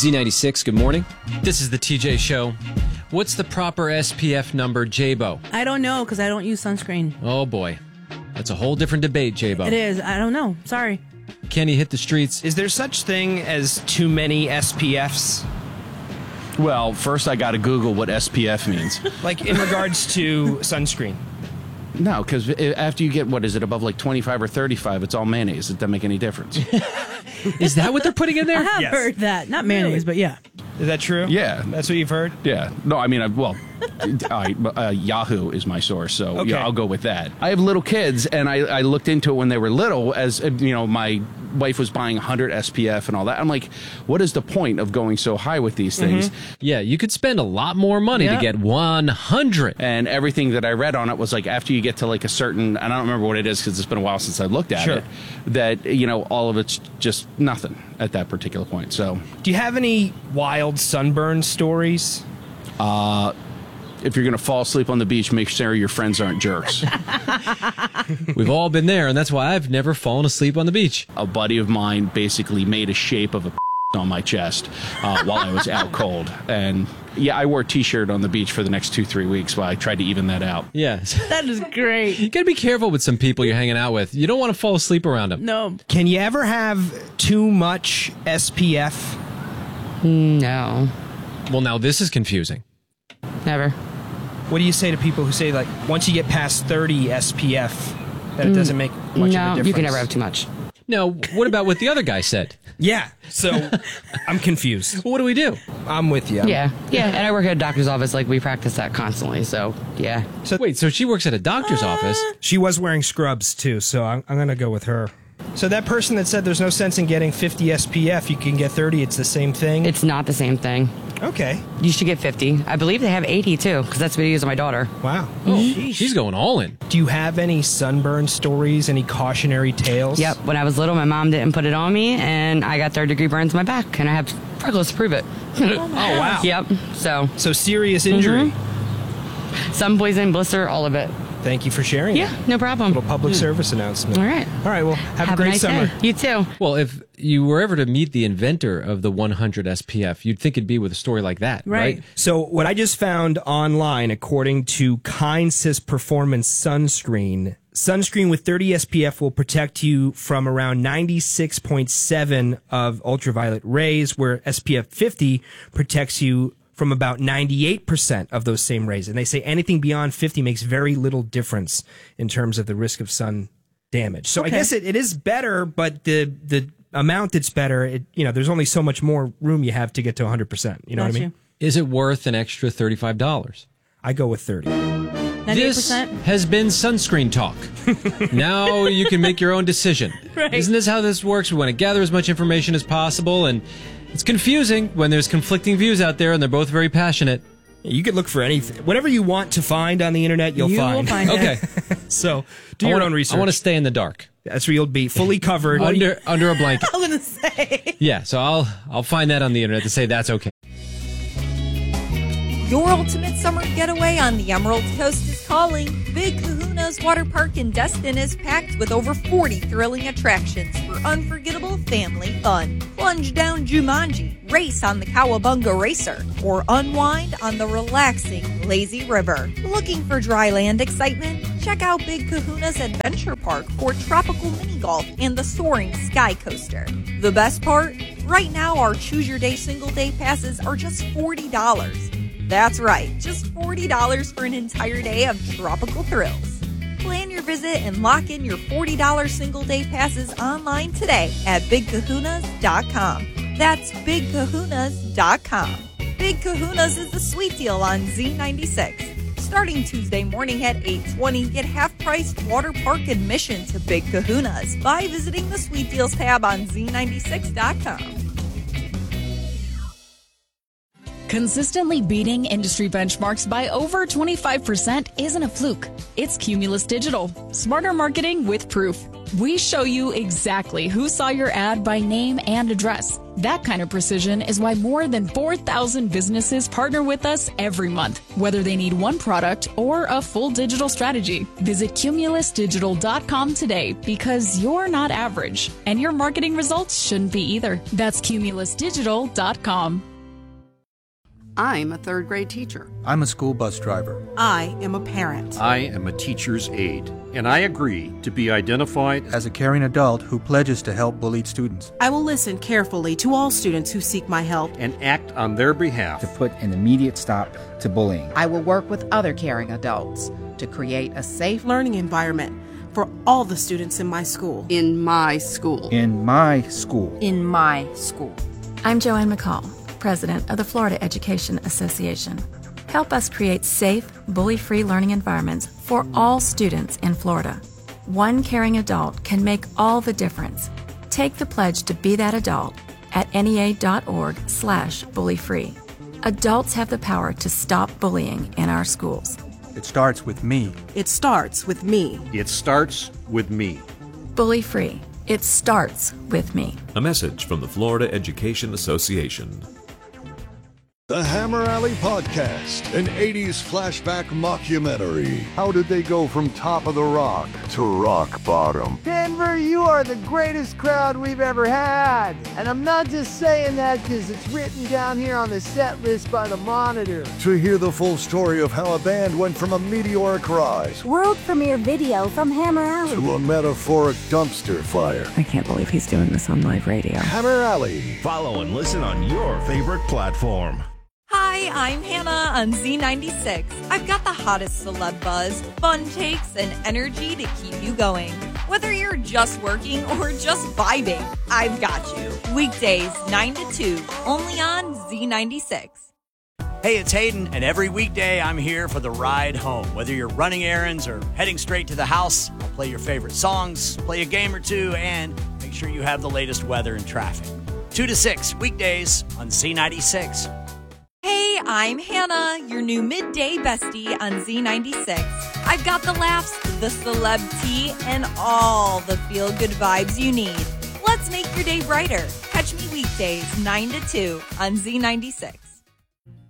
Z96, good morning. This is the TJ Show. What's the proper SPF number, J-Bo? I don't know because I don't use sunscreen. Oh, boy. That's a whole different debate, J-Bo. It is. I don't know. Sorry. Can you hit the streets? Is there such thing as too many SPFs? Well, first I got to Google what SPF means. Like in regards to sunscreen? No, because after you get, what is it, above like 25 or 35, it's all mayonnaise. It doesn't make any difference. Is that what they're putting in I there? have Yes. heard that. Not mayonnaise, but yeah. Is that true? Yeah. That's what you've heard? Yeah. No, I mean, Yahoo is my source, so Okay. yeah, I'll go with that. I have little kids, and I looked into it when they were little, as, you know, my wife was buying 100 SPF and all that. I'm like, what is the point of going so high with these things? Yeah, you could spend a lot more money to Yeah. get 100. And everything that I read on it was like, after you get to like a certain, and I don't remember what it is because it's been a while since I looked at Sure. it, that, you know, all of it's just nothing at that particular point. So Do you have any wild sunburn stories? if you're going to fall asleep on the beach, make sure your friends aren't jerks. We've all been there, and that's why I've never fallen asleep on the beach. A buddy of mine basically made a shape of a on my chest while I was out cold. And yeah, I wore a t-shirt on the beach for the next 2-3 weeks while I tried to even that out. Yeah. That is great. You gotta be careful with some people you're hanging out with. You don't want to fall asleep around them. No. Can you ever have too much SPF? No, Well, now this is confusing. never. What do you say to people who say, like, once you get past 30 SPF, that it doesn't make much of a No, difference? you can never have too much. Now, what about what the other guy said? Yeah, so I'm confused. What do we do? I'm with you. Yeah, and I work at a doctor's office. Like, we practice that constantly, so yeah. Wait, so she works at a doctor's office? She was wearing scrubs, too, so I'm going to go with her. So that person that said there's no sense in getting 50 SPF, you can get 30, it's the same thing? It's not the same thing. Okay. You should get 50. I believe they have 80, too, because that's what I use on my daughter. Wow. Oh, she's going all in. Do you have any sunburn stories, any cautionary tales? Yep, when I was little, my mom didn't put it on me, and I got third-degree burns on my back, and I have freckles to prove it. Oh, wow. Yep, So serious injury. sun poison, blister, all of it. Thank you for sharing Yeah, it. no problem. Little public service announcement. All right. All right, well, have a great nice summer. day. You too. Well, if you were ever to meet the inventor of the 100 SPF, you'd think it'd be with a story like that, right? So what I just found online, according to KindSys Performance Sunscreen with 30 SPF will protect you from around 96.7 of ultraviolet rays, where SPF 50 protects you from about 98% of those same rays. And they say anything beyond 50 makes very little difference in terms of the risk of sun damage. So I guess it is better, but the amount that's better, there's only so much more room you have to get to 100%. You know what I mean? Is it worth an extra $35? I go with 30. 98%? This has been Sunscreen Talk. Now you can make your own decision. Right. Isn't this how this works? We want to gather as much information as possible, and it's confusing when there's conflicting views out there and they're both very passionate. You could look for anything. Whatever you want to find on the internet, you'll You will find. find it. Okay. So do your own research. I want to stay in the dark. That's where you'll be fully covered. Under a blanket. I was going to say. Yeah, so I'll find that on the internet to say that's okay. Your ultimate summer getaway on the Emerald Coast is calling. Big Kahuna's Water Park in Destin is packed with over 40 thrilling attractions for unforgettable family fun. Plunge down Jumanji, race on the Cowabunga Racer, or unwind on the relaxing Lazy River. Looking for dry land excitement? Check out Big Kahuna's Adventure Park for tropical mini golf and the soaring Sky Coaster. The best part? Right now, our Choose Your Day single day passes are just $40. That's right, just $40 for an entire day of tropical thrills. Plan your visit and lock in your $40 single day passes online today at BigKahunas.com. That's BigKahunas.com. Big Kahunas is the sweet deal on Z96. Starting Tuesday morning at 8:20, get half-priced water park admission to Big Kahunas by visiting the Sweet Deals tab on Z96.com. Consistently beating industry benchmarks by over 25% isn't a fluke. It's Cumulus Digital. Smarter marketing with proof. We show you exactly who saw your ad by name and address. That kind of precision is why more than 4,000 businesses partner with us every month, whether they need one product or a full digital strategy. Visit cumulusdigital.com today because you're not average, and your marketing results shouldn't be either. That's cumulusdigital.com. I'm a third grade teacher. I'm a school bus driver. I am a parent. I am a teacher's aide, and I agree to be identified as a caring adult who pledges to help bullied students. I will listen carefully to all students who seek my help and act on their behalf to put an immediate stop to bullying. I will work with other caring adults to create a safe learning environment for all the students in my school. In my school. In my school. In my school. I'm Joanne McCall, President of the Florida Education Association. Help us create safe, bully-free learning environments for all students in Florida. One caring adult can make all the difference. Take the pledge to be that adult at NEA.org/bullyfree. Adults have the power to stop bullying in our schools. It starts with me. It starts with me. It starts with me. Bully-free. It starts with me. A message from the Florida Education Association. The Hammer Alley Podcast, an 80s flashback mockumentary. How did they go from top of the rock to rock bottom? Denver, you are the greatest crowd we've ever had. And I'm not just saying that because it's written down here on the set list by the Monitor. To hear the full story of how a band went from a meteoric rise, world premiere video from Hammer Alley, to a metaphoric dumpster fire. I can't believe he's doing this on live radio. Hammer Alley. Follow and listen on your favorite platform. Hi, I'm Hannah on Z96. I've got the hottest celeb buzz, fun takes, and energy to keep you going. Whether you're just working or just vibing, I've got you. Weekdays, 9 to 2, only on Z96. Hey, it's Hayden, and every weekday I'm here for the ride home. Whether you're running errands or heading straight to the house, I'll play your favorite songs, play a game or two, and make sure you have the latest weather and traffic. 2 to 6, weekdays on Z96. Hey, I'm Hannah, your new midday bestie on Z96. I've got the laughs, the celeb tea, and all the feel-good vibes you need. Let's make your day brighter. Catch me weekdays 9 to 2 on Z96.